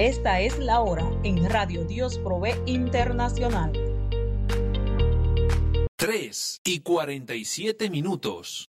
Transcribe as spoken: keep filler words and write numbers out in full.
Esta es la hora en Radio Dios Provee Internacional. tres y cuarenta y siete minutos.